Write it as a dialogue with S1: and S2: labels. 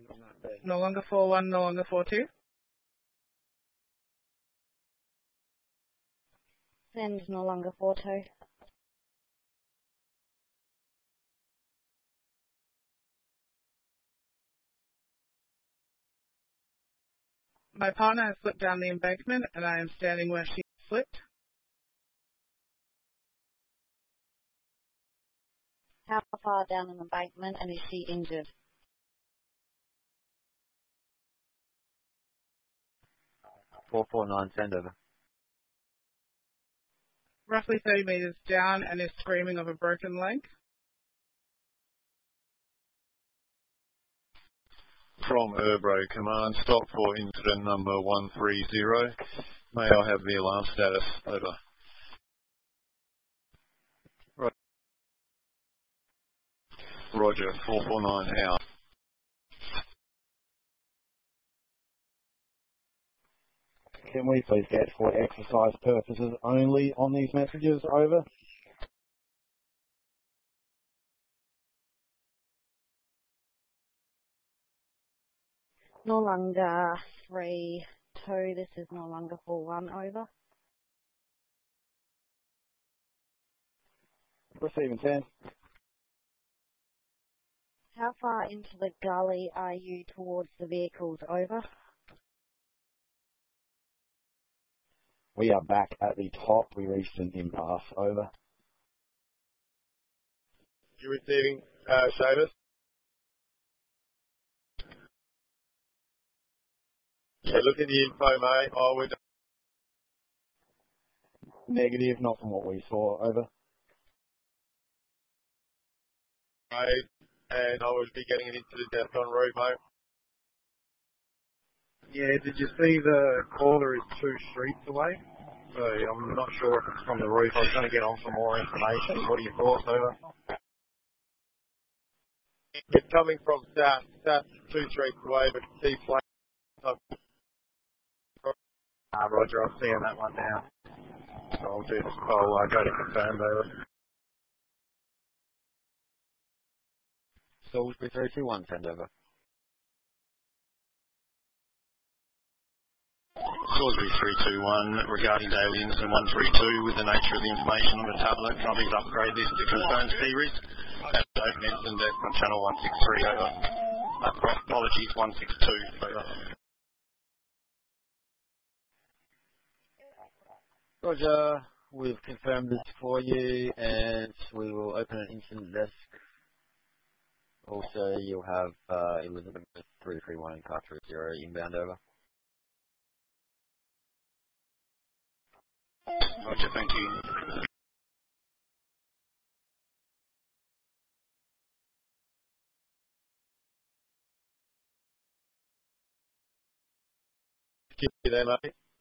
S1: No longer 4-1, no longer 4-2.
S2: Send no longer 4-2.
S1: My partner has slipped down the embankment and I am standing where she slipped.
S2: How far down an embankment and is she injured?
S3: $449, send over.
S1: Roughly 30 metres down and is screaming of a broken leg.
S4: From Erbro Command, stop for incident number 130. May I have the alarm status? Over. Roger, 449 out.
S5: Can we please get for exercise purposes only on these messages? Over.
S2: No longer 3-2. This is no longer 4-1. Over.
S5: Receiving 10.
S2: How far into the gully are you towards the vehicles? Over.
S5: We are back at the top. We reached an impasse. Over.
S4: You receiving, Shavis? Yeah, look at the info, mate. Oh, we're
S5: Negative, not from what we saw. Over.
S4: mate, and I would be getting an incident death on route, mate.
S6: Yeah, did you see the caller is 2 streets away? So I'm not sure if it's from the roof. I was going to get on for more information. What are your thoughts? Over?
S4: It's coming from south 2 streets away, but see plane.
S6: Roger, I'm seeing that one now. So I'll go to confirm, over.
S3: Salisbury 321, send over.
S4: Salisbury 321 regarding daily incident 132 with the nature of the information on the tablet. Can I please upgrade this to confirm C-risk? That's open incident desk on channel 163, over. Apologies, 162, over.
S3: Roger, we've confirmed this for you and we will open an incident desk. Also, you'll have Elizabeth 331 and Carter 0 inbound, over.
S4: Roger, thank you. Keep you there, mate.